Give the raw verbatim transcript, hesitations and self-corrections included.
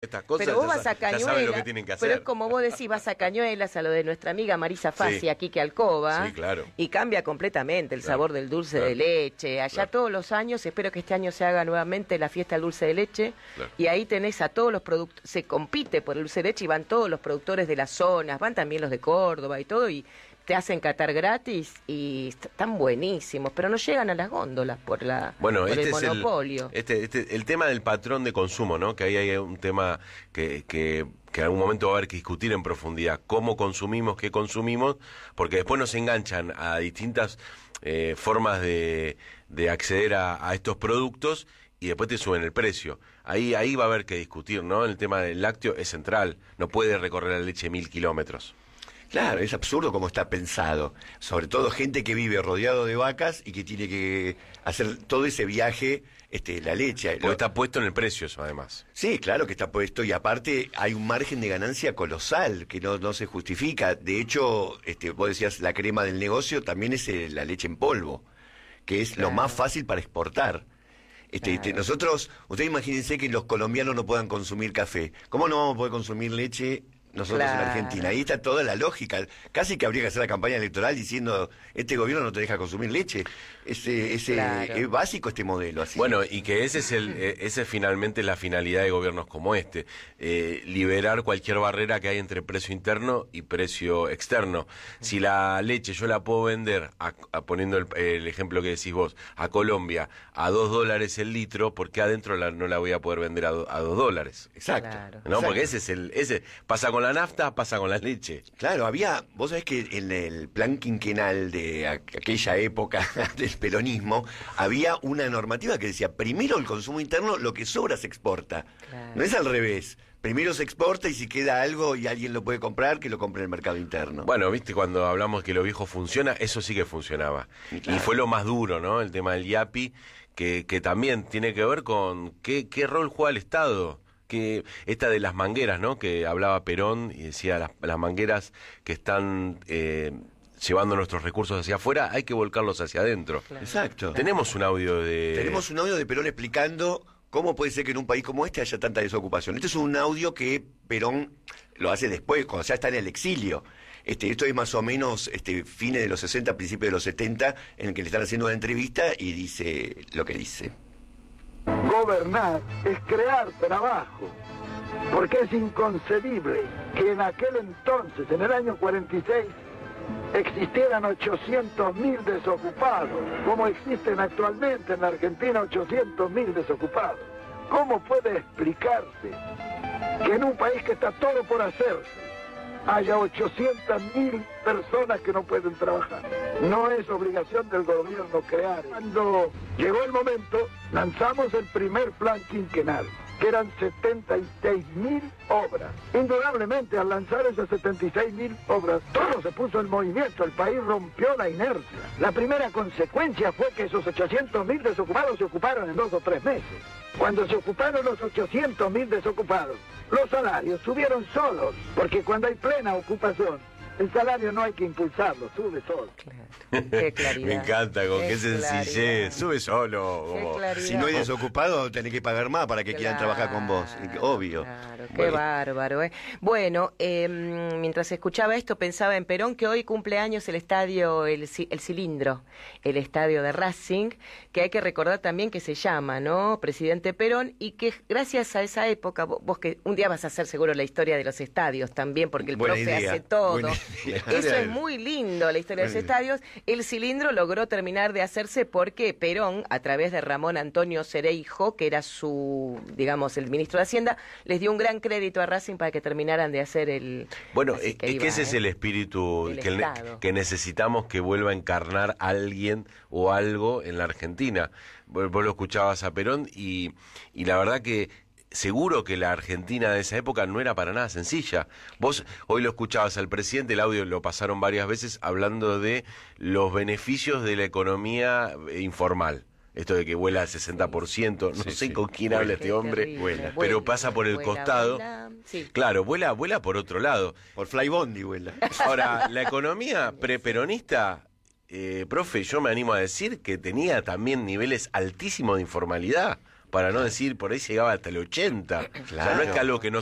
Estas cosas pero vos ya, vas a ya saben lo que Cañuelas, tienen que hacer. pero es como vos decís, vas a Cañuelas, a lo de nuestra amiga Marisa Fassi, Sí. aquí que Alcoba, Sí, claro. y cambia completamente el Claro, sabor del dulce claro, de leche. Allá claro. todos los años, espero que este año se haga nuevamente la fiesta del dulce de leche, Claro. y ahí tenés a todos los productores, se compite por el dulce de leche y van todos los productores de las zonas, van también los de Córdoba y todo, y te hacen catar gratis y están buenísimos, pero no llegan a las góndolas por la Bueno, por este el es monopolio. el, este, este, el tema del patrón de consumo, ¿no? Que ahí hay un tema que, que, que en algún momento va a haber que discutir en profundidad. Cómo consumimos, qué consumimos, porque después nos enganchan a distintas eh, formas de, de acceder a, a estos productos y después te suben el precio. Ahí, ahí va a haber que discutir, ¿no? El tema del lácteo es central. No puede recorrer la leche mil kilómetros. Claro, es absurdo como está pensado. Sobre todo gente que vive rodeado de vacas y que tiene que hacer todo ese viaje, este, la leche. Porque está puesto en el precio eso, además. Sí, claro que está puesto, y aparte hay un margen de ganancia colosal que no, no se justifica. De hecho, este, vos decías, la crema del negocio también es eh, la leche en polvo, que es Claro. lo más fácil para exportar. Este, Claro. este, nosotros, ustedes imagínense que los colombianos no puedan consumir café. ¿Cómo no vamos a poder consumir leche nosotros Claro. en Argentina? Ahí está toda la lógica. Casi que habría que hacer la campaña electoral diciendo, este gobierno no te deja consumir leche. Ese, ese, Claro. es básico este modelo. Así. Bueno, y que ese es el, eh, ese es finalmente la finalidad de gobiernos como este, eh, liberar cualquier barrera que hay entre precio interno y precio externo. Si la leche yo la puedo vender, a, a poniendo el, el ejemplo que decís vos, a Colombia a dos dólares el litro, ¿por qué adentro la, no la voy a poder vender a, do, a dos dólares? Exacto. Claro. ¿No? Exacto. Porque ese es el, ese pasa con la nafta, pasa con la leche. Claro, había, vos sabés que en el plan quinquenal de a- aquella época del peronismo, había una normativa que decía, primero el consumo interno, lo que sobra se exporta. Claro. No es al revés. Primero se exporta y si queda algo y alguien lo puede comprar, que lo compre en el mercado interno. Bueno, viste, cuando hablamos que lo viejo funciona, eso sí que funcionaba. Claro. Y fue lo más duro, ¿no? El tema del IAPI, que, que también tiene que ver con qué, qué rol juega el Estado. Que esta de las mangueras, ¿no? Que hablaba Perón y decía las, las mangueras que están eh, llevando nuestros recursos hacia afuera, hay que volcarlos hacia adentro. Claro. Exacto. Tenemos un audio de... Tenemos un audio de Perón explicando cómo puede ser que en un país como este haya tanta desocupación. Este es un audio que Perón lo hace después, cuando ya está en el exilio. Este, esto es más o menos este, fines de los sesenta, principios de los setenta, en el que le están haciendo una entrevista y dice lo que dice. Gobernar es crear trabajo, porque es inconcebible que en aquel entonces, en el año cuarenta y seis, existieran ochocientos mil desocupados, como existen actualmente en la Argentina ochocientos mil desocupados. ¿Cómo puede explicarse que en un país que está todo por hacerse haya ochocientas mil personas que no pueden trabajar? No es obligación del gobierno crear. Cuando llegó el momento, lanzamos el primer plan quinquenal, que eran setenta y seis mil obras. Indudablemente, al lanzar esas setenta y seis mil obras, todo se puso en movimiento, el país rompió la inercia. La primera consecuencia fue que esos ochocientos mil desocupados se ocuparon en dos o tres meses. Cuando se ocuparon los ochocientos mil desocupados, los salarios subieron solos, porque cuando hay plena ocupación, el salario no hay que impulsarlo, sube solo. Claro. Qué claridad. Me encanta, con qué, Qué sencillez, claridad. sube solo. Qué como- claridad. Si no hay desocupado, tenés que pagar más para que quieran trabajar con vos. Obvio. Claro, qué Bueno. bárbaro. ¿eh? Bueno, eh, mientras escuchaba esto, pensaba en Perón, que hoy cumple años el estadio, el, Ci- el Cilindro, el estadio de Racing, que hay que recordar también que se llama, ¿no? Presidente Perón, y que gracias a esa época, vos, vos que un día vas a hacer seguro la historia de los estadios también, porque el Buena profe idea, hace todo. buena idea. Eso es muy lindo, la historia de los Buena idea. estadios. El Cilindro logró terminar de hacerse porque Perón, a través de Ramón Antonio Cereijo, que era su, digamos, el ministro de Hacienda, les dio un gran crédito a Racing para que terminaran de hacer el... Bueno, así es que que, iba, ese es ¿eh? el espíritu El que, ne- Estado. que necesitamos que vuelva a encarnar alguien o algo en la Argentina. Vos, vos lo escuchabas a Perón y, y la verdad que seguro que la Argentina de esa época no era para nada sencilla. Vos hoy lo escuchabas al presidente, el audio lo pasaron varias veces hablando de los beneficios de la economía eh, informal. Esto de que vuela al sesenta por ciento, no Sí, sé sí. con quién Vuela. habla este Qué hombre, terrible, vuela. pero vuela, pasa por el vuela, costado. vuela. Sí. Claro, vuela, vuela por otro lado. Por Flybondi, vuela. Ahora, la economía preperonista, eh, profe, yo me animo a decir que tenía también niveles altísimos de informalidad. para no decir, por ahí llegaba hasta el ochenta. O sea, no es Claro. que algo que no